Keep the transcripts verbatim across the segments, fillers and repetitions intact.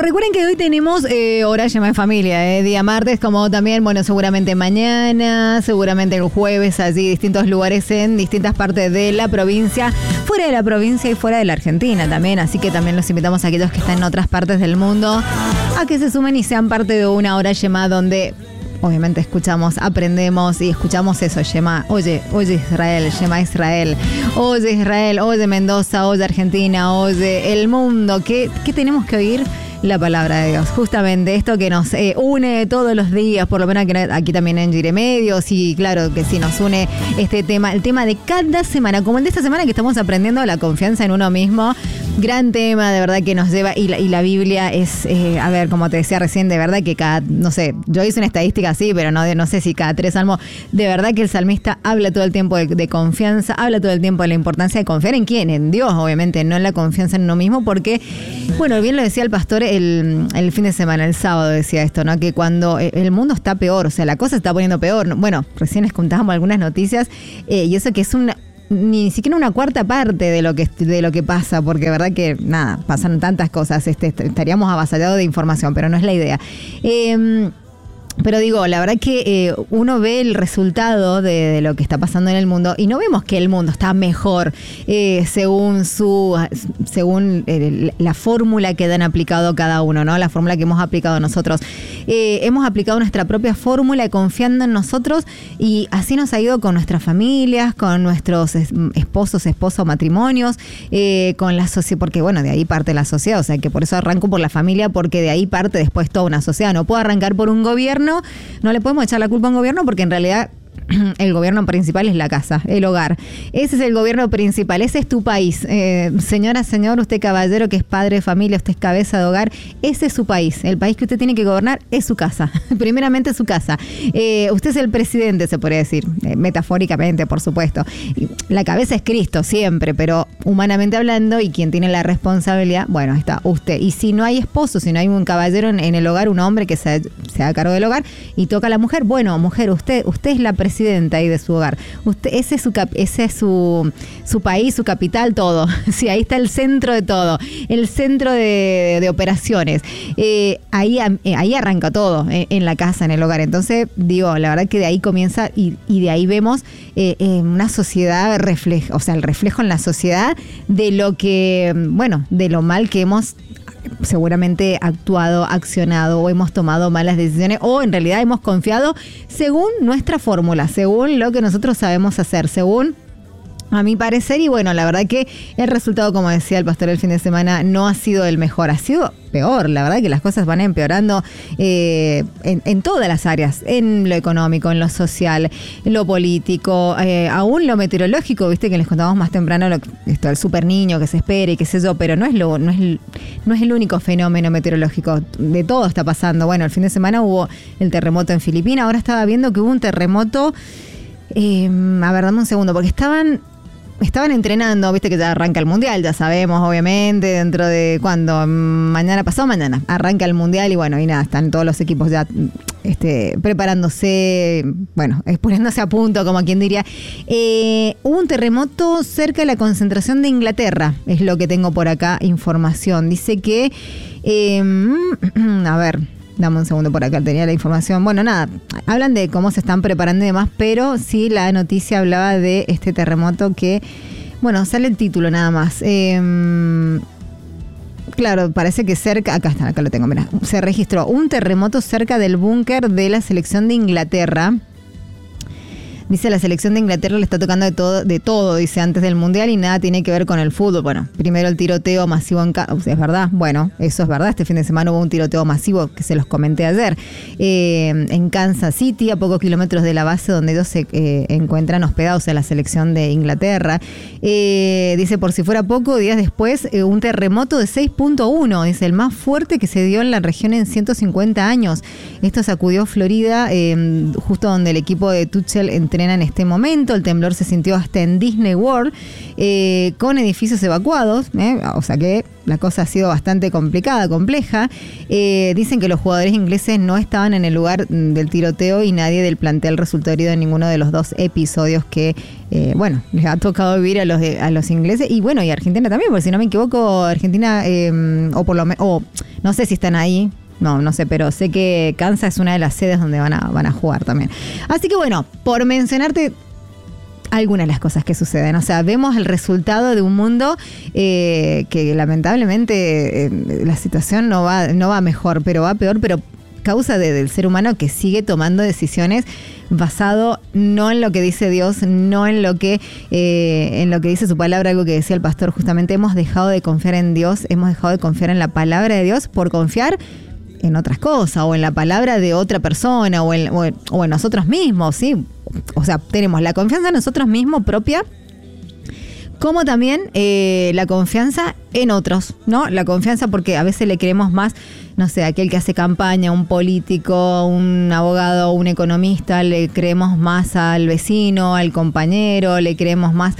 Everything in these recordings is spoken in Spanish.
recuerden que hoy tenemos eh, hora Yema de Familia, eh, día martes, como también, bueno, seguramente mañana, seguramente el jueves, allí distintos lugares en distintas partes de la provincia, fuera de la provincia y fuera de la Argentina también, así que también los invitamos a aquellos que están en otras partes del mundo a que se sumen y sean parte de una hora Yema donde obviamente escuchamos, aprendemos y escuchamos eso, Yema. Oye, oye Israel, Yema Israel. Oye Israel, oye Mendoza, oye Argentina, oye el mundo. ¿Qué, qué tenemos que oír? La palabra de Dios, justamente esto que nos eh, une todos los días, por lo menos aquí, aquí también en Gire Medios, y claro que sí nos une este tema, el tema de cada semana, como el de esta semana que estamos aprendiendo la confianza en uno mismo, gran tema, de verdad que nos lleva, y la, y la Biblia es, eh, a ver, como te decía recién, de verdad que cada, no sé, yo hice una estadística así, pero no, no sé si cada tres salmos, de verdad que el salmista habla todo el tiempo de, de confianza, habla todo el tiempo de la importancia de confiar en quién, en Dios, obviamente, no en la confianza en uno mismo, porque, bueno, bien lo decía el pastor, El, el fin de semana, el sábado decía esto, ¿no? Que cuando el mundo está peor, o sea, la cosa se está poniendo peor. Bueno, recién les contábamos algunas noticias eh, y eso que es una, ni siquiera una cuarta parte de lo que de lo que pasa, porque de verdad que nada, pasan tantas cosas, este, estaríamos avasallados de información, pero no es la idea. Eh, Pero digo, la verdad que eh, uno ve el resultado de, de lo que está pasando en el mundo y no vemos que el mundo está mejor eh, según su según eh, la fórmula que han aplicado cada uno, ¿no? La fórmula que hemos aplicado nosotros. Eh, hemos aplicado nuestra propia fórmula confiando en nosotros y así nos ha ido con nuestras familias, con nuestros esposos, esposos, matrimonios, eh, con la sociedad, porque bueno, de ahí parte la sociedad, o sea que por eso arranco por la familia, porque de ahí parte después toda una sociedad. No puedo arrancar por un gobierno. No le podemos echar la culpa a un gobierno porque en realidad el gobierno principal es la casa, el hogar. Ese es el gobierno principal, ese es tu país. Eh, señora, señor, usted caballero que es padre de familia, usted es cabeza de hogar, ese es su país. El país que usted tiene que gobernar es su casa, primeramente su casa. Eh, usted es el presidente, se podría decir, eh, metafóricamente, por supuesto. La cabeza es Cristo siempre, pero humanamente hablando, y quien tiene la responsabilidad, bueno, está usted. Y si no hay esposo, si no hay un caballero en, en el hogar, un hombre que se, se haga cargo del hogar y toca a la mujer, bueno, mujer, usted, usted es la presidenta ahí de su hogar. Usted, ese es su cap, ese es su, su país, su capital, todo. Sí, ahí está el centro de todo, el centro de, de operaciones. Eh, ahí, eh, ahí arranca todo, eh, en la casa, en el hogar. Entonces, digo, la verdad que de ahí comienza y, y de ahí vemos eh, eh, una sociedad refleja, o sea, el reflejo en la sociedad de lo que, bueno, de lo mal que hemos seguramente actuado, accionado o hemos tomado malas decisiones o en realidad hemos confiado según nuestra fórmula, según lo que nosotros sabemos hacer, según a mi parecer. Y bueno, la verdad que el resultado, como decía el pastor el fin de semana, no ha sido el mejor, ha sido peor. La verdad que las cosas van empeorando eh, en, en todas las áreas, en lo económico, en lo social, en lo político, eh, aún lo meteorológico, viste que les contamos más temprano lo, esto, el super niño que se espera y qué sé yo, pero no es lo, no es, no es el único fenómeno meteorológico, de todo está pasando. Bueno, el fin de semana hubo el terremoto en Filipinas, ahora estaba viendo que hubo un terremoto, eh, a ver, dame un segundo, porque estaban Estaban entrenando, viste que ya arranca el Mundial, ya sabemos, obviamente, dentro de cuándo, mañana, pasado mañana, arranca el Mundial y bueno, y nada, están todos los equipos ya este, preparándose, bueno, poniéndose a punto, como quien diría. Eh, hubo un terremoto cerca de la concentración de Inglaterra, es lo que tengo por acá, información. Dice que, eh, a ver... Dame un segundo, por acá tenía la información. Bueno, nada, hablan de cómo se están preparando y demás, pero sí la noticia hablaba de este terremoto que, bueno, sale el título nada más. Eh, claro, parece que cerca, acá está, acá lo tengo, mira, se registró un terremoto cerca del búnker de la selección de Inglaterra. Dice, la selección de Inglaterra le está tocando de todo, de todo, dice, antes del Mundial y nada tiene que ver con el fútbol. Bueno, primero el tiroteo masivo en casa, ¿es verdad? Bueno, eso es verdad. Este fin de semana hubo un tiroteo masivo que se los comenté ayer eh, en Kansas City, a pocos kilómetros de la base donde ellos se eh, encuentran hospedados en la selección de Inglaterra. Eh, dice, por si fuera poco, días después, eh, un terremoto de seis punto uno, dice, el más fuerte que se dio en la región en ciento cincuenta años. Esto sacudió Florida, eh, justo donde el equipo de Tuchel entrena frena en este momento. El temblor se sintió hasta en Disney World, eh, con edificios evacuados, eh, o sea que la cosa ha sido bastante complicada, compleja. Eh, dicen que los jugadores ingleses no estaban en el lugar del tiroteo y nadie del plantel resultó herido en ninguno de los dos episodios que, eh, bueno, les ha tocado vivir a los de, a los ingleses y bueno, y Argentina también, porque si no me equivoco, Argentina, eh, o por lo menos, o no sé si están ahí. No, no sé, pero sé que Kansas es una de las sedes donde van a, van a jugar también. Así que bueno, por mencionarte algunas de las cosas que suceden. O sea, vemos el resultado de un mundo eh, que lamentablemente eh, la situación no va, no va mejor, pero va peor, pero causa de, del ser humano que sigue tomando decisiones basado no en lo que dice Dios, no en lo que eh, en lo que dice su palabra, algo que decía el pastor justamente. Hemos dejado de confiar en Dios, hemos dejado de confiar en la palabra de Dios por confiar en otras cosas, o en la palabra de otra persona, o en, o en, o en nosotros mismos, ¿sí? O sea, tenemos la confianza en nosotros mismos propia, como también eh, la confianza en otros, ¿no? La confianza porque a veces le creemos más, no sé, aquel que hace campaña, un político, un abogado, un economista, le creemos más al vecino, al compañero, le creemos más,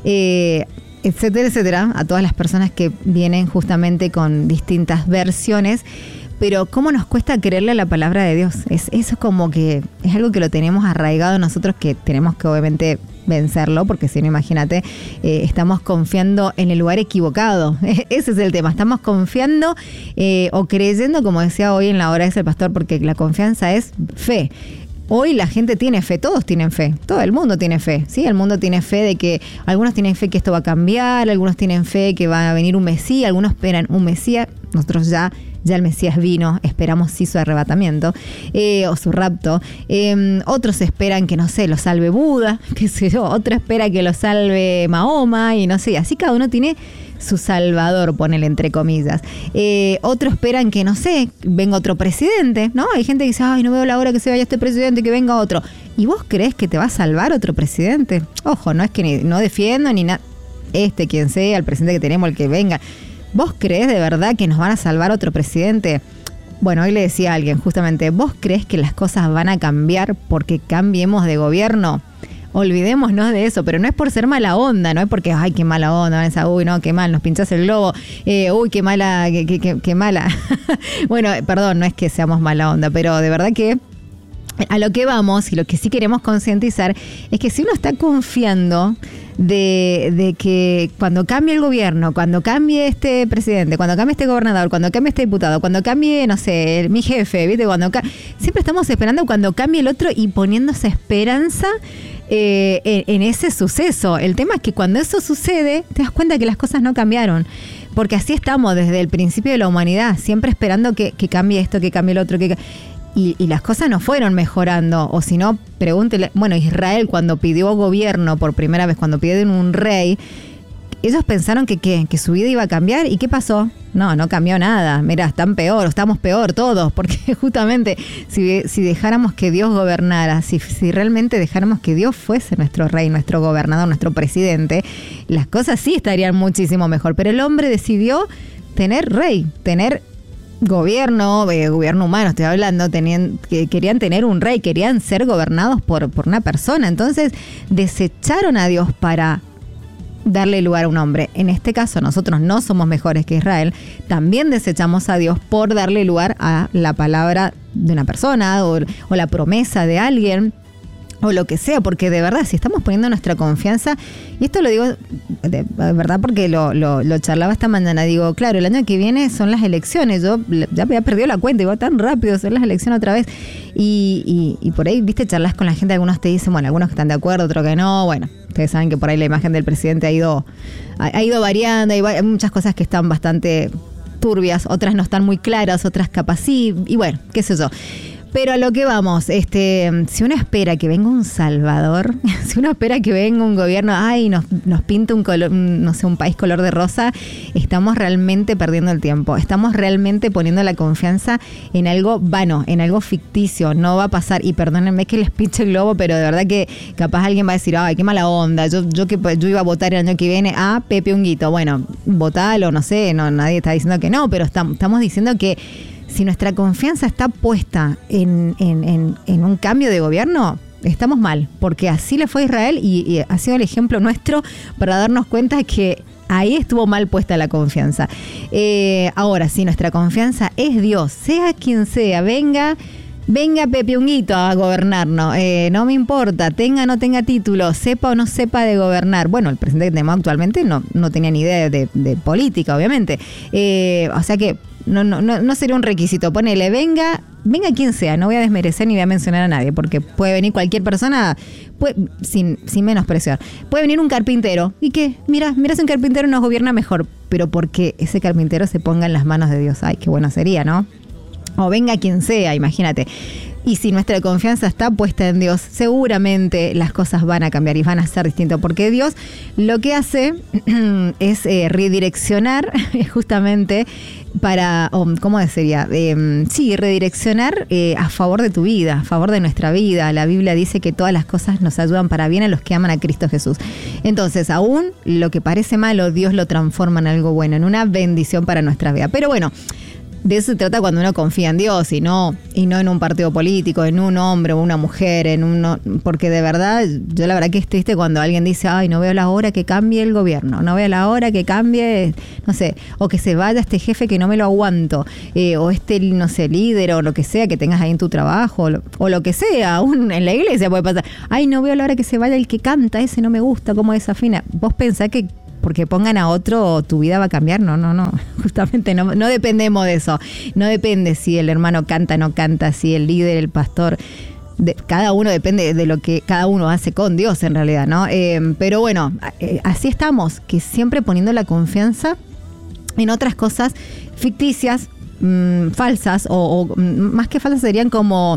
eh, etcétera, etcétera, a todas las personas que vienen justamente con distintas versiones. Pero ¿cómo nos cuesta creerle a la palabra de Dios? Es, eso es como que es algo que lo tenemos arraigado nosotros, que tenemos que obviamente vencerlo, porque si no, imagínate, eh, estamos confiando en el lugar equivocado. Ese es el tema, estamos confiando eh, o creyendo, como decía hoy en la hora ese pastor, porque la confianza es fe. Hoy la gente tiene fe, todos tienen fe, todo el mundo tiene fe, ¿sí? El mundo tiene fe de que, algunos tienen fe que esto va a cambiar, algunos tienen fe que va a venir un Mesías, algunos esperan un Mesías, nosotros ya... Ya el Mesías vino, esperamos sí su arrebatamiento eh, o su rapto. Eh, otros esperan que, no sé, lo salve Buda, qué sé yo. Otro espera que lo salve Mahoma y no sé. Así cada uno tiene su salvador, ponele entre comillas. Eh, otros esperan que, no sé, venga otro presidente, ¿no? Hay gente que dice, ay, no veo la hora que se vaya este presidente, que venga otro. ¿Y vos creés que te va a salvar otro presidente? Ojo, no es que ni, no defiendo ni nada. Este, quien sea, el presidente que tenemos, el que venga. ¿Vos creés de verdad que nos van a salvar otro presidente? Bueno, hoy le decía a alguien justamente, ¿vos creés que las cosas van a cambiar porque cambiemos de gobierno? Olvidémonos de eso, pero no es por ser mala onda, no es porque, ay, qué mala onda, esa, uy, no, qué mal, nos pinchás el globo, eh, uy, qué mala, qué, qué, qué, qué mala. Bueno, perdón, no es que seamos mala onda, pero de verdad que a lo que vamos y lo que sí queremos concientizar es que si uno está confiando de, de que cuando cambie el gobierno, cuando cambie este presidente, cuando cambie este gobernador, cuando cambie este diputado, cuando cambie, no sé, mi jefe, ¿viste? Cuando ca- siempre estamos esperando cuando cambie el otro y poniéndose esperanza eh, en, en ese suceso. El tema es que cuando eso sucede, te das cuenta que las cosas no cambiaron. Porque así estamos desde el principio de la humanidad, siempre esperando que, que cambie esto, que cambie el otro, que Y, y las cosas no fueron mejorando, o si no, pregúntele, bueno, Israel cuando pidió gobierno por primera vez, cuando pidieron un rey, ellos pensaron que, que, que su vida iba a cambiar, ¿y qué pasó? No, no cambió nada, mirá, están peor, estamos peor todos, porque justamente si, si dejáramos que Dios gobernara, si, si realmente dejáramos que Dios fuese nuestro rey, nuestro gobernador, nuestro presidente, las cosas sí estarían muchísimo mejor, pero el hombre decidió tener rey, tener gobierno, eh, gobierno humano estoy hablando, tenían, que querían tener un rey, querían ser gobernados por, por una persona, entonces desecharon a Dios para darle lugar a un hombre. En este caso nosotros no somos mejores que Israel, también desechamos a Dios por darle lugar a la palabra de una persona o, o la promesa de alguien, o lo que sea, porque de verdad, si estamos poniendo nuestra confianza, y esto lo digo de, de verdad porque lo, lo, lo charlaba esta mañana, digo, claro, el año que viene son las elecciones, yo ya me había perdido la cuenta, digo, tan rápido son las elecciones otra vez, y, y, y por ahí, viste, charlas con la gente, algunos te dicen, bueno, algunos que están de acuerdo, otros que no, bueno, ustedes saben que por ahí la imagen del presidente ha ido, ha, ha ido variando, hay, hay muchas cosas que están bastante turbias, otras no están muy claras, otras capaz sí, y bueno, qué sé yo. Pero a lo que vamos, este, si uno espera que venga un salvador, si uno espera que venga un gobierno, ay, nos, nos pinta un color, no sé, un país color de rosa, estamos realmente perdiendo el tiempo. Estamos realmente poniendo la confianza en algo vano, en algo ficticio. No va a pasar, y perdónenme que les pinche el globo, pero de verdad que capaz alguien va a decir, ay, qué mala onda, yo, yo que yo iba a votar el año que viene a Pepe Honguito. Bueno, votalo, no sé, no, nadie está diciendo que no, pero estamos, estamos diciendo que si nuestra confianza está puesta en, en, en, en un cambio de gobierno, estamos mal, porque así le fue a Israel y, y ha sido el ejemplo nuestro para darnos cuenta que ahí estuvo mal puesta la confianza. Eh, ahora, si nuestra confianza es Dios, sea quien sea, venga... Venga Pepe Unguito a gobernarnos, eh, no me importa, tenga o no tenga título, sepa o no sepa de gobernar. Bueno, el presidente que tenemos actualmente no, no tenía ni idea de, de política, obviamente. Eh, o sea que no, no, no, no sería un requisito. Ponele, venga, venga quien sea, no voy a desmerecer ni voy a mencionar a nadie, porque puede venir cualquier persona puede, sin, sin menospreciar. Puede venir un carpintero, ¿y qué? Mira, mira si un carpintero nos gobierna mejor, pero porque ese carpintero se ponga en las manos de Dios. Ay, qué bueno sería, ¿no? O venga quien sea, imagínate. Y si nuestra confianza está puesta en Dios, seguramente las cosas van a cambiar y van a ser distintas. Porque Dios lo que hace es eh, redireccionar justamente para, oh, ¿cómo sería? Eh, sí, redireccionar eh, a favor de tu vida, a favor de nuestra vida. La Biblia dice que todas las cosas nos ayudan para bien a los que aman a Cristo Jesús. Entonces, aún lo que parece malo, Dios lo transforma en algo bueno, en una bendición para nuestra vida. Pero bueno, de eso se trata cuando uno confía en Dios y no, y no en un partido político, en un hombre o una mujer, en uno, porque de verdad, yo la verdad que es triste cuando alguien dice, ay, no veo la hora que cambie el gobierno, no veo la hora que cambie, no sé, o que se vaya este jefe que no me lo aguanto, eh, o este, no sé, líder o lo que sea que tengas ahí en tu trabajo, o lo, o lo que sea, aún en la iglesia puede pasar, ay, no veo la hora que se vaya el que canta, ese no me gusta, cómo desafina. Vos pensás que porque pongan a otro, tu vida va a cambiar. No, no, no. Justamente no, no dependemos de eso. No depende si el hermano canta o no canta, si el líder, el pastor. De, cada uno depende de lo que cada uno hace con Dios en realidad, ¿no? Eh, pero bueno, eh, así estamos, que siempre poniendo la confianza en otras cosas ficticias, mmm, falsas, o, o más que falsas serían como,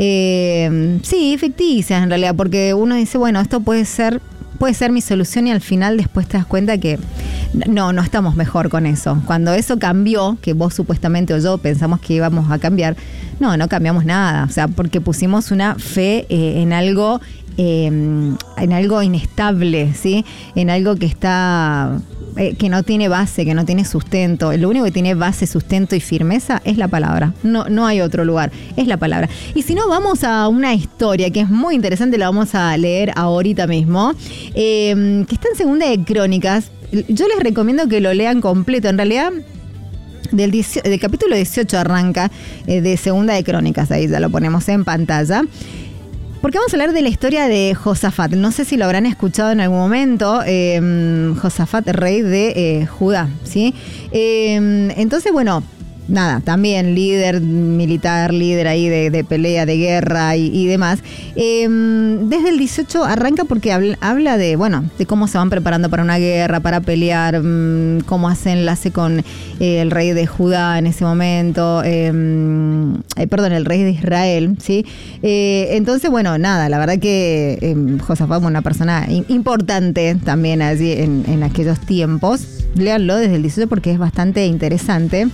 eh, sí, ficticias en realidad, porque uno dice, bueno, esto puede ser... puede ser mi solución y al final después te das cuenta que no, no estamos mejor con eso. Cuando eso cambió, que vos supuestamente o yo pensamos que íbamos a cambiar, no, no cambiamos nada. O sea, porque pusimos una fe eh, en algo, eh, en algo inestable, ¿sí? En algo que está... que no tiene base, que no tiene sustento. Lo único que tiene base, sustento y firmeza es la palabra. No, no hay otro lugar, es la palabra. Y si no, vamos a una historia que es muy interesante, la vamos a leer ahorita mismo, eh, que está en Segunda de Crónicas. Yo les recomiendo que lo lean completo. En realidad, del, dieciocho, del capítulo dieciocho arranca eh, de Segunda de Crónicas. Ahí ya lo ponemos en pantalla. Porque vamos a hablar de la historia de Josafat. No sé si lo habrán escuchado en algún momento. Eh, Josafat, rey de eh, Judá, ¿sí? Eh, entonces, bueno, nada, también líder militar, líder ahí de, de pelea, de guerra y, y demás. Eh, desde el dieciocho arranca porque habla, habla de, bueno, de cómo se van preparando para una guerra, para pelear, mmm, cómo hace enlace con eh, el rey de Judá en ese momento, eh, eh, perdón, el rey de Israel, ¿sí? Eh, entonces, bueno, nada, la verdad que eh, Josafat fue una persona importante también allí en, en aquellos tiempos. Léanlo desde el dieciocho porque es bastante interesante.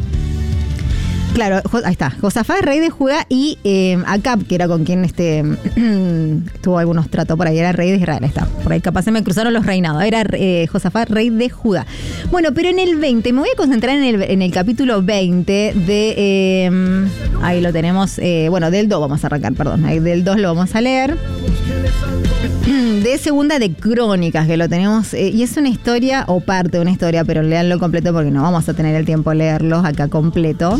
Claro, ahí está. Josafat, rey de Judá, y eh, Acab, que era con quien este tuvo algunos tratos por ahí, era rey de Israel. Ahí está. Por ahí capaz se me cruzaron los reinados. Era eh, Josafat, rey de Judá. Bueno, pero en el veinte, me voy a concentrar en el, en el capítulo veinte de... Eh, ahí lo tenemos. Eh, bueno, del dos vamos a arrancar, perdón. Ahí del dos lo vamos a leer. De Segunda de Crónicas, que lo tenemos, eh, y es una historia, o parte de una historia, pero leanlo completo porque no vamos a tener el tiempo de leerlos acá completo.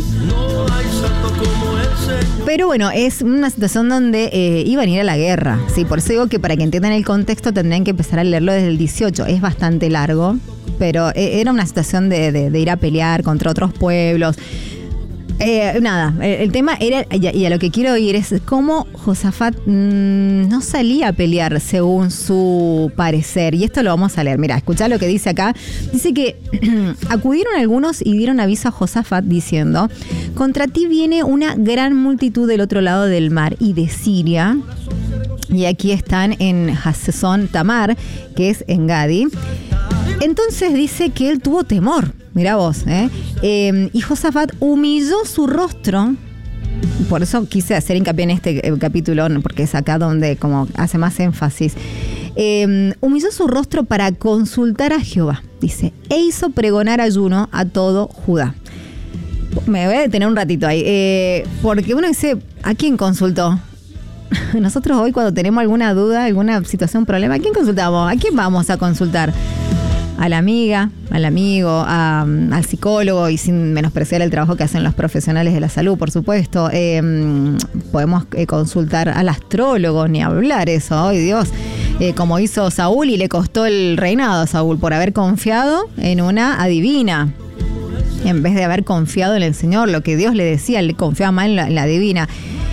Pero bueno, es una situación donde eh, iban a ir a la guerra, sí, por eso digo que para que entiendan el contexto tendrían que empezar a leerlo desde el dieciocho, es bastante largo, pero eh, era una situación de, de, de ir a pelear contra otros pueblos. Eh, nada, el tema era, y a lo que quiero ir es cómo Josafat mmm, no salía a pelear según su parecer, y esto lo vamos a leer. Mira, escuchá lo que dice acá. Dice que acudieron algunos y dieron aviso a Josafat diciendo: contra ti viene una gran multitud del otro lado del mar y de Siria, y aquí están en Hazezón Tamar, que es en Gadi. Entonces dice que él tuvo temor. Mirá vos, ¿eh? Eh, y Josafat humilló su rostro. Por eso quise hacer hincapié en este capítulo, porque es acá donde como hace más énfasis. Eh, humilló su rostro para consultar a Jehová, dice, e hizo pregonar ayuno a todo Judá. Me voy a detener un ratito ahí, eh, porque uno dice, ¿a quién consultó? Nosotros hoy cuando tenemos alguna duda, alguna situación, problema, ¿a quién consultamos? ¿A quién vamos a consultar? A la amiga, al amigo, a, al psicólogo, y sin menospreciar el trabajo que hacen los profesionales de la salud, por supuesto. Eh, podemos eh, consultar al astrólogo, ni hablar eso, ¡ay Dios! Eh, como hizo Saúl, y le costó el reinado a Saúl por haber confiado en una adivina. En vez de haber confiado en el Señor, lo que Dios le decía, le confiaba más en la, en la adivina.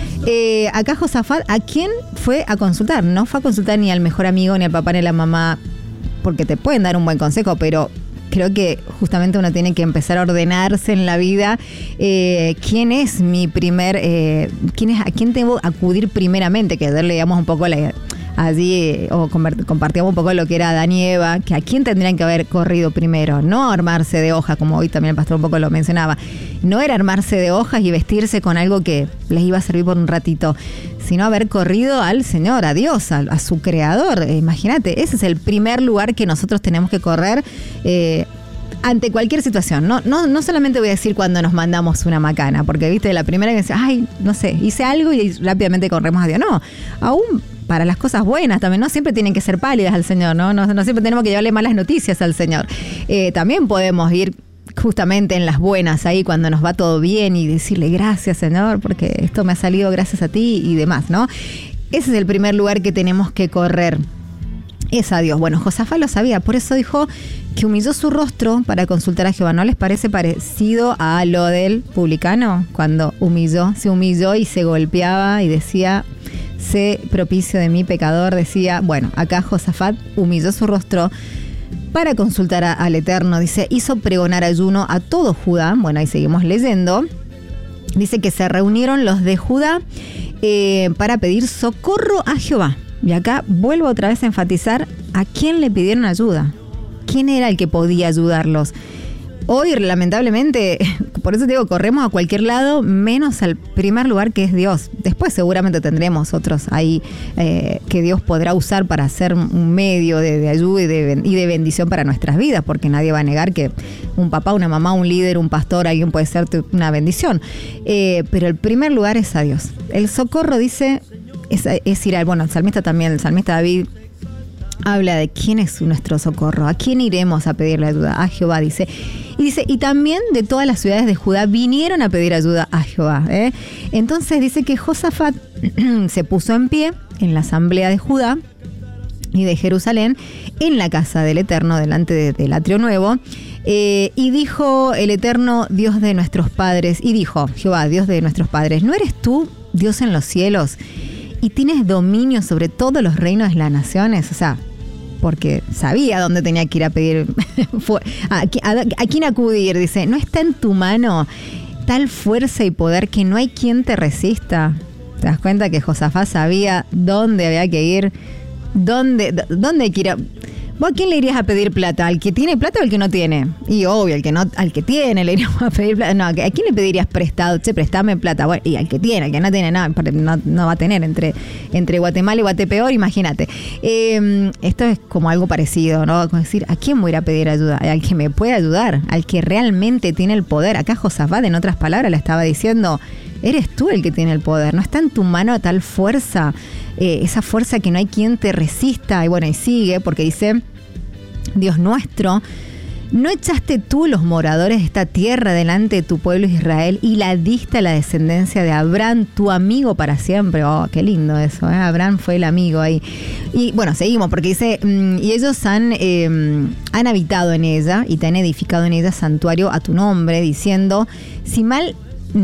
Eh, acá Josafat, ¿a quién fue a consultar? No fue a consultar ni al mejor amigo, ni al papá, ni a la mamá, porque te pueden dar un buen consejo, pero creo que justamente uno tiene que empezar a ordenarse en la vida. Eh, ¿Quién es mi primer, eh, quién es, a quién tengo que acudir primeramente? Que ayer leíamos un poco la, allí, o compartíamos un poco lo que era Adán y Eva, que a quién tendrían que haber corrido primero, no armarse de hojas, como hoy también el pastor un poco lo mencionaba. No era armarse de hojas y vestirse con algo que les iba a servir por un ratito, sino haber corrido al Señor, a Dios, a, a su Creador. Eh, imagínate, ese es el primer lugar que nosotros tenemos que correr eh, ante cualquier situación. No, no, no solamente voy a decir cuando nos mandamos una macana, porque viste, la primera que dice, ay, no sé, hice algo y rápidamente corremos a Dios. No, aún para las cosas buenas también, no siempre tienen que ser pálidas al Señor, no, no, no siempre tenemos que llevarle malas noticias al Señor. Eh, también podemos ir justamente en las buenas, ahí cuando nos va todo bien, y decirle gracias, Señor, porque esto me ha salido gracias a ti y demás, ¿no? Ese es el primer lugar que tenemos que correr, es a Dios. Bueno, Josafat lo sabía, por eso dijo que humilló su rostro para consultar a Jehová. ¿No les parece parecido a lo del publicano? Cuando humilló, se humilló y se golpeaba y decía, sé propicio de mí, pecador, decía. Bueno, acá Josafat humilló su rostro para consultar a, al Eterno. Dice, hizo pregonar ayuno a todo Judá. Bueno, ahí seguimos leyendo. Dice que se reunieron los de Judá eh, para pedir socorro a Jehová. Y acá vuelvo otra vez a enfatizar a quién le pidieron ayuda. ¿Quién era el que podía ayudarlos? Hoy, lamentablemente, por eso digo, corremos a cualquier lado, menos al primer lugar, que es Dios. Después seguramente tendremos otros ahí eh, que Dios podrá usar para hacer un medio de, de ayuda y de, y de bendición para nuestras vidas, porque nadie va a negar que un papá, una mamá, un líder, un pastor, alguien puede ser una bendición. Eh, pero el primer lugar es a Dios. El socorro, dice, es, es ir al... Bueno, el salmista también, el salmista David habla de quién es nuestro socorro, a quién iremos a pedirle ayuda, a Jehová, dice. Y dice, y también de todas las ciudades de Judá vinieron a pedir ayuda a Jehová. ¿eh? Entonces dice que Josafat se puso en pie en la asamblea de Judá y de Jerusalén, en la casa del Eterno, delante de, del atrio nuevo. Eh, y dijo el Eterno, Dios de nuestros padres, y dijo, Jehová, Dios de nuestros padres, ¿no eres tú Dios en los cielos y tienes dominio sobre todos los reinos de las naciones? O sea, porque sabía dónde tenía que ir a pedir, a, a, a quién acudir. Dice, ¿no está en tu mano tal fuerza y poder que no hay quien te resista? ¿Te das cuenta que Josafat sabía dónde había que ir? ¿Dónde, dónde hay que ir a... ¿Vos a quién le irías a pedir plata? ¿Al que tiene plata o al que no tiene? Y obvio, al que no, al que tiene le iríamos a pedir plata. No, ¿a quién le pedirías prestado? Che, préstame plata. Bueno, y al que tiene, al que no tiene nada, no, no va a tener entre, entre Guatemala y Guatepeor, imagínate. Eh, esto es como algo parecido, ¿no? Como decir, ¿a quién voy a ir a pedir ayuda? Al que me puede ayudar, al que realmente tiene el poder. Acá Josafat, en otras palabras, le estaba diciendo, eres tú el que tiene el poder, no está en tu mano tal fuerza, eh, esa fuerza que no hay quien te resista. Y bueno, y sigue, porque dice, Dios nuestro, ¿no echaste tú los moradores de esta tierra delante de tu pueblo Israel y la diste a la descendencia de Abraham, tu amigo para siempre? Oh, qué lindo eso, ¿eh? Abraham fue el amigo ahí. Y bueno, seguimos, porque dice, y ellos han, eh, han habitado en ella y te han edificado en ella santuario a tu nombre, diciendo, si mal...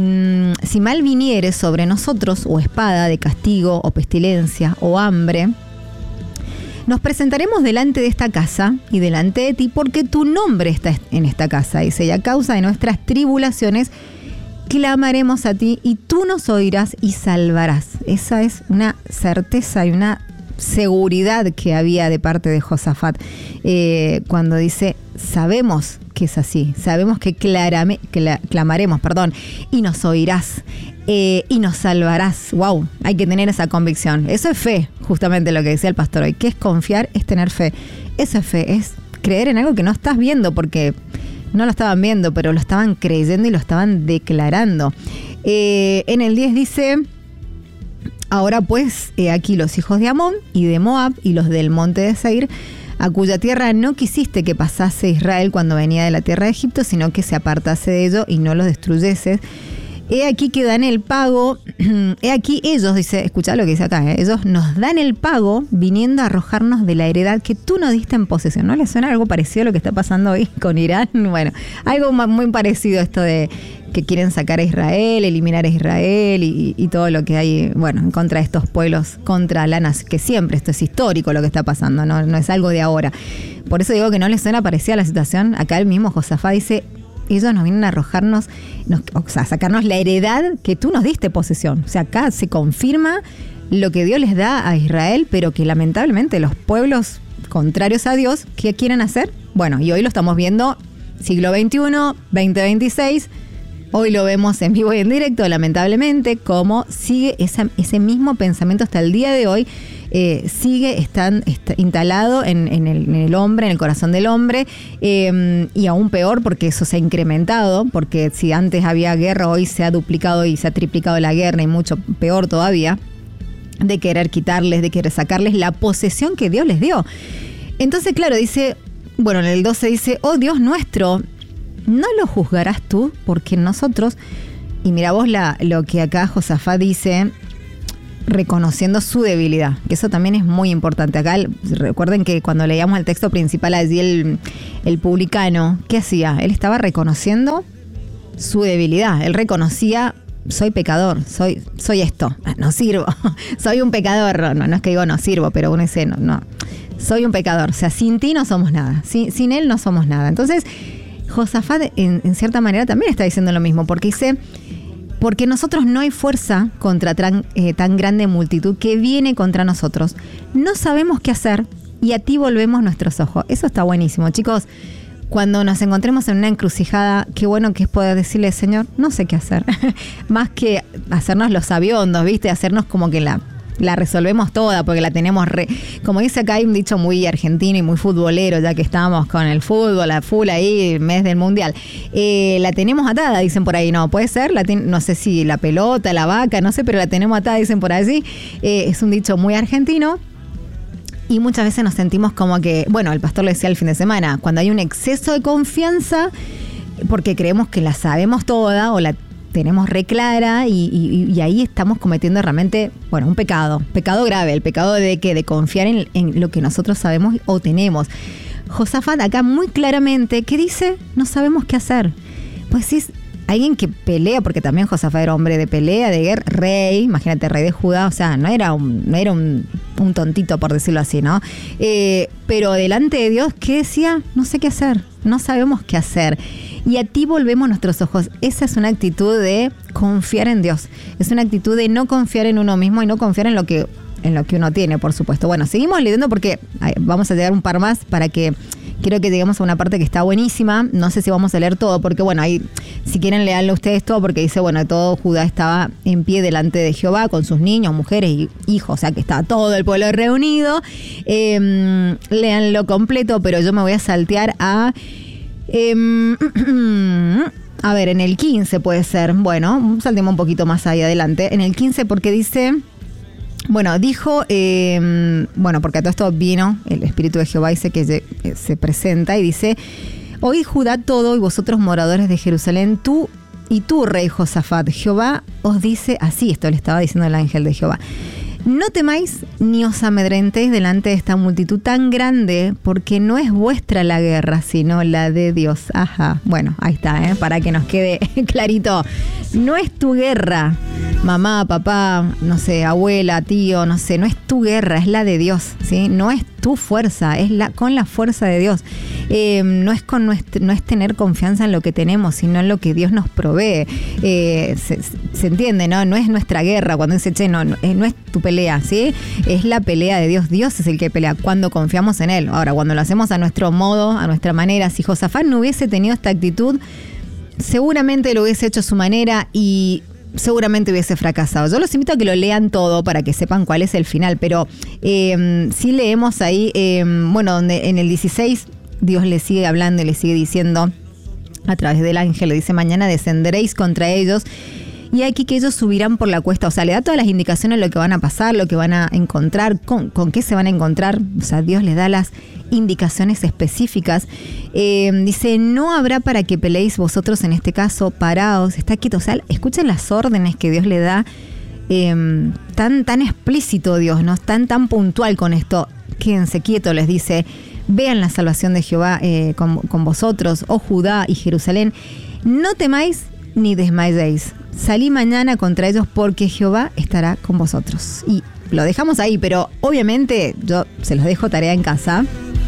si mal viniere sobre nosotros, o espada de castigo, o pestilencia, o hambre, nos presentaremos delante de esta casa y delante de ti, porque tu nombre está en esta casa. Dice, y a causa de nuestras tribulaciones clamaremos a ti, y tú nos oirás y salvarás. Esa es una certeza y una seguridad que había de parte de Josafat, eh, cuando dice, sabemos que es así, sabemos que, clarame, que la, clamaremos, perdón, y nos oirás, eh, y nos salvarás. Wow, hay que tener esa convicción. Eso es fe, justamente lo que decía el pastor hoy. ¿Qué es confiar? Es tener fe. Eso es fe, es creer en algo que no estás viendo, porque no lo estaban viendo, pero lo estaban creyendo y lo estaban declarando. Eh, en el diez dice, ahora pues, he aquí los hijos de Amón y de Moab y los del monte de Seir, a cuya tierra no quisiste que pasase Israel cuando venía de la tierra de Egipto, sino que se apartase de ellos y no los destruyeses. He aquí que dan el pago, he aquí ellos, dice, escuchá lo que dice acá, ¿eh? Ellos nos dan el pago viniendo a arrojarnos de la heredad que tú nos diste en posesión. ¿No les suena algo parecido a lo que está pasando hoy con Irán? Bueno, algo muy parecido a esto de que quieren sacar a Israel, eliminar a Israel y, y todo lo que hay, bueno, en contra de estos pueblos, contra la nación, que siempre esto es histórico lo que está pasando, no, no es algo de ahora. Por eso digo que no les suena parecida a la situación. Acá el mismo Josafat dice, ellos nos vienen a arrojarnos, nos, o sea, sacarnos la heredad que tú nos diste posesión. O sea, acá se confirma lo que Dios les da a Israel, pero que lamentablemente los pueblos contrarios a Dios, ¿qué quieren hacer? Bueno, y hoy lo estamos viendo, siglo veintiuno, veinte veintiséis, hoy lo vemos en vivo y en directo, lamentablemente, cómo sigue esa, ese mismo pensamiento hasta el día de hoy. Eh, sigue están, está instalado en, en, el, en el hombre, en el corazón del hombre, eh, y aún peor porque eso se ha incrementado, porque si antes había guerra, hoy se ha duplicado y se ha triplicado la guerra, y mucho peor todavía, de querer quitarles, de querer sacarles la posesión que Dios les dio. Entonces, claro, dice, bueno, en el doce dice, oh Dios nuestro, ¿no lo juzgarás tú? Porque nosotros, y mira vos la, lo que acá Josafat dice, reconociendo su debilidad, que eso también es muy importante. Acá, recuerden que cuando leíamos el texto principal allí, el, el publicano, ¿qué hacía? Él estaba reconociendo su debilidad, él reconocía, soy pecador, soy, soy esto, no sirvo, soy un pecador, no, no es que digo no sirvo, pero uno dice, no, no, soy un pecador, o sea, sin ti no somos nada, sin, sin él no somos nada. Entonces, Josafat en, en cierta manera también está diciendo lo mismo, porque dice, porque nosotros no hay fuerza contra tan, eh, tan grande multitud que viene contra nosotros. No sabemos qué hacer y a ti volvemos nuestros ojos. Eso está buenísimo, chicos. Cuando nos encontremos en una encrucijada, qué bueno que es poder decirle, Señor, no sé qué hacer. Más que hacernos los sabiondos, ¿viste? Hacernos como que la... la resolvemos toda porque la tenemos re... Como dice acá, hay un dicho muy argentino y muy futbolero, ya que estamos con el fútbol, la full ahí, mes del mundial. Eh, la tenemos atada, dicen por ahí. No, puede ser, la ten... no sé si la pelota, la vaca, no sé, pero la tenemos atada, dicen por allí. Eh, es un dicho muy argentino. Y muchas veces nos sentimos como que, bueno, el pastor le decía el fin de semana, cuando hay un exceso de confianza, porque creemos que la sabemos toda o la tenemos re clara y, y, y ahí estamos cometiendo realmente, bueno, un pecado, pecado grave, el pecado de que de confiar en, en lo que nosotros sabemos o tenemos. Josafat acá muy claramente, ¿qué dice? No sabemos qué hacer. Pues sí, es alguien que pelea, porque también Josafat era hombre de pelea, de guerra, rey, imagínate, rey de Judá, o sea, no era un, no era un, un tontito, por decirlo así, ¿no? Eh, pero delante de Dios, ¿qué decía? No sé qué hacer, no sabemos qué hacer. Y a ti volvemos nuestros ojos. Esa es una actitud de confiar en Dios. Es una actitud de no confiar en uno mismo y no confiar en lo que, en lo que uno tiene, por supuesto. Bueno, seguimos leyendo porque vamos a llegar un par más para que quiero que lleguemos a una parte que está buenísima. No sé si vamos a leer todo, porque bueno, ahí si quieren leanlo ustedes todo, porque dice, bueno, todo Judá estaba en pie delante de Jehová con sus niños, mujeres y hijos, o sea que estaba todo el pueblo reunido. Eh, léanlo completo, pero yo me voy a saltear a... Eh, a ver, en el quince puede ser. Bueno, saltemos un poquito más ahí adelante. En el quince porque dice... Bueno, dijo, eh, bueno, porque a todo esto vino el Espíritu de Jehová, dice que se, se presenta y dice, oíd Judá todo y vosotros moradores de Jerusalén, tú y tú, rey Josafat, Jehová os dice así, esto le estaba diciendo el ángel de Jehová, no temáis ni os amedrentéis delante de esta multitud tan grande, porque no es vuestra la guerra, sino la de Dios. Ajá, bueno, ahí está, ¿eh? Para que nos quede clarito. No es tu guerra, mamá, papá, no sé, abuela, tío, no sé, no es tu guerra, es la de Dios, ¿sí? No es tu fuerza, es la con la fuerza de Dios. Eh, no es con nuestro, no es tener confianza en lo que tenemos, sino en lo que Dios nos provee. Eh, se, se entiende, ¿no? No es nuestra guerra, cuando dice, che, no, no, no es tu pelea, ¿sí? Es la pelea de Dios. Dios es el que pelea cuando confiamos en Él. Ahora, cuando lo hacemos a nuestro modo, a nuestra manera, si Josafat no hubiese tenido esta actitud, seguramente lo hubiese hecho a su manera y seguramente hubiese fracasado. Yo los invito a que lo lean todo para que sepan cuál es el final, pero eh, sí leemos ahí, eh, bueno, donde en el dieciséis Dios le sigue hablando y le sigue diciendo a través del ángel, le dice, mañana descenderéis contra ellos y aquí que ellos subirán por la cuesta. O sea, le da todas las indicaciones de lo que van a pasar, lo que van a encontrar, con, con qué se van a encontrar. O sea, Dios les da las indicaciones específicas. Eh, dice, no habrá para que peleéis vosotros en este caso, paraos, está quieto. O sea, escuchen las órdenes que Dios le da, eh, tan, tan explícito Dios, ¿no? Tan, tan puntual con esto. Quédense quietos, les dice. Vean la salvación de Jehová eh, con, con vosotros, oh Judá y Jerusalén. No temáis ni desmayéis. Salí mañana contra ellos porque Jehová estará con vosotros. Y lo dejamos ahí, pero obviamente yo se los dejo tarea en casa.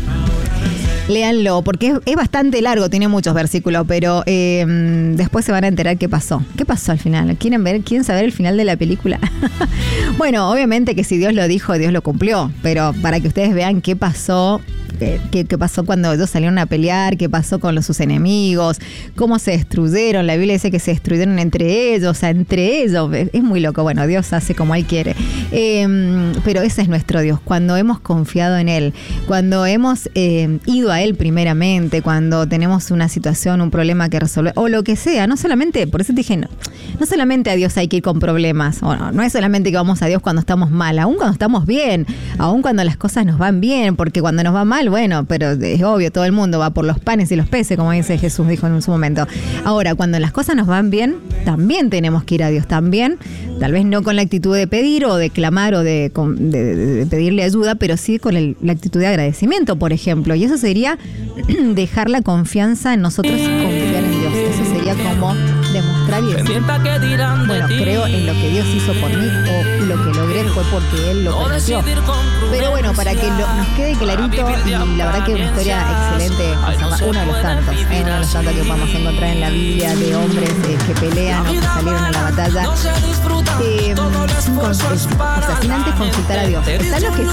Léanlo, porque es, es bastante largo, tiene muchos versículos, pero eh, después se van a enterar qué pasó. ¿Qué pasó al final? ¿Quieren ver, quieren saber el final de la película? Bueno, obviamente que si Dios lo dijo, Dios lo cumplió, pero para que ustedes vean qué pasó, qué, qué pasó cuando ellos salieron a pelear, qué pasó con los, sus enemigos, cómo se destruyeron. La Biblia dice que se destruyeron entre ellos, o sea, entre ellos. Es muy loco. Bueno, Dios hace como Él quiere. Eh, pero ese es nuestro Dios. Cuando hemos confiado en Él, cuando hemos eh, ido a Él primeramente, cuando tenemos una situación, un problema que resolver, o lo que sea, no solamente, por eso te dije, no, no solamente a Dios hay que ir con problemas, o no, no es solamente que vamos a Dios cuando estamos mal, aún cuando estamos bien, aún cuando las cosas nos van bien, porque cuando nos va mal, bueno, pero es obvio, todo el mundo va por los panes y los peces, como dice Jesús, dijo en su momento. Ahora, cuando las cosas nos van bien, también tenemos que ir a Dios, también, tal vez no con la actitud de pedir o de clamar o de, de, de pedirle ayuda, pero sí con el, la actitud de agradecimiento, por ejemplo, y eso sería dejar la confianza en nosotros y confiar en Dios. Eso sería como demostrar y decir, bueno, creo en lo que Dios hizo por mí, o lo que logré fue porque Él lo permitió. Pero bueno, para que lo, nos quede clarito, y la verdad que una historia excelente, o sea, uno de los tantos, ¿eh? uno de los tantos que podemos encontrar en la Biblia de hombres eh, que pelean o que salieron a la batalla, eh, sin, o sea, sin antes consultar a Dios. Están los que